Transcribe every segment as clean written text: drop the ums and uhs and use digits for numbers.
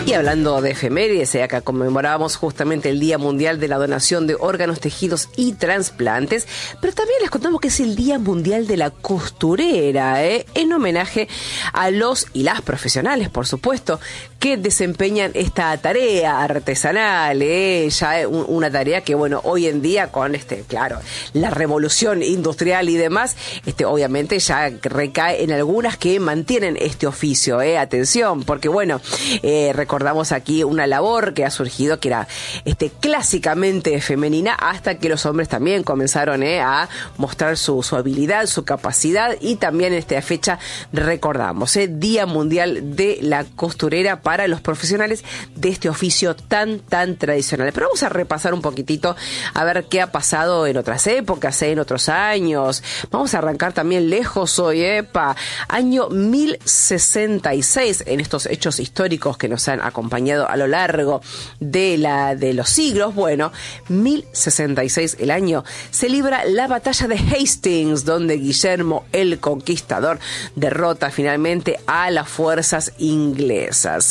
Y hablando de efemérides, acá conmemorábamos justamente el Día Mundial de la Donación de Órganos, Tejidos y Trasplantes, pero también les contamos que es el Día Mundial de la Costurera, en homenaje a los y las profesionales, por supuesto, que desempeñan esta tarea artesanal, ya una tarea que, bueno, hoy en día con claro, la revolución industrial y demás, obviamente ya recae en algunas que mantienen este oficio, atención, porque bueno, recordamos aquí una labor que ha surgido que era clásicamente femenina, hasta que los hombres también comenzaron a mostrar su habilidad, su capacidad, y también en esta fecha recordamos Día Mundial de la Costurera para los profesionales de este oficio tan tradicional. Pero vamos a repasar un poquitito a ver qué ha pasado en otras épocas, en otros años. Vamos a arrancar también lejos hoy, año 1066, en estos hechos históricos que nos han acompañado a lo largo de los siglos. Bueno, 1066 el año, se libra la batalla de Hastings, donde Guillermo el Conquistador derrota finalmente a las fuerzas inglesas.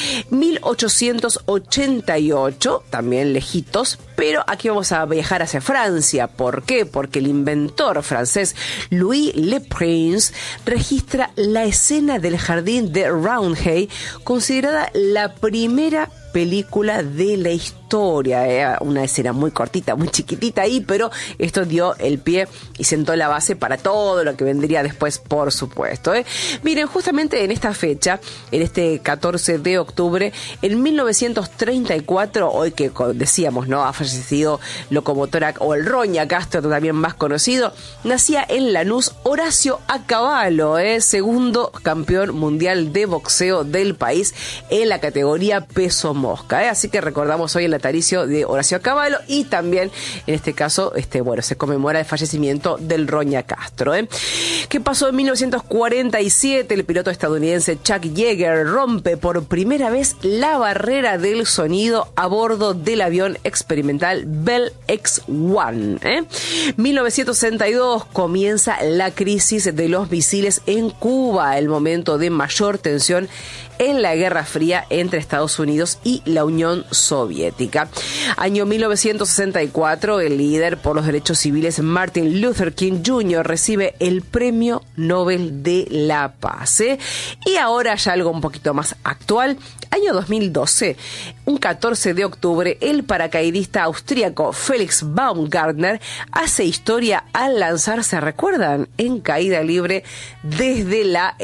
1888, también lejitos, pero aquí vamos a viajar hacia Francia. ¿Por qué? Porque el inventor francés Louis Le Prince registra la escena del jardín de Roundhay, considerada la primera película de la historia. Una escena muy cortita, muy chiquitita ahí, pero esto dio el pie y sentó la base para todo lo que vendría después, por supuesto. Miren, justamente en esta fecha, en este 14 de octubre, en 1934, hoy que decíamos, ¿no?, ha fallecido locomotora, o el Roña Castro, también más conocido, nacía en Lanús Horacio Acabalo, segundo campeón mundial de boxeo del país en la categoría peso mosca, así que recordamos hoy el natalicio de Horacio Acabalo, y también en este caso bueno, se conmemora el fallecimiento del Roña Castro. ¿Qué pasó en 1947? El piloto estadounidense Chuck Yeager rompe por primera vez la barrera del sonido a bordo del avión experimental Bell X-1. 1962 comienza la crisis de los misiles en Cuba, el momento de mayor tensión en la Guerra Fría entre Estados Unidos y la Unión Soviética. Año 1964, el líder por los derechos civiles Martin Luther King Jr. recibe el Premio Nobel de la Paz. Y ahora ya algo un poquito más actual. Año 2012, un 14 de octubre, el paracaidista austríaco Felix Baumgartner hace historia al lanzarse, ¿recuerdan?, en caída libre desde la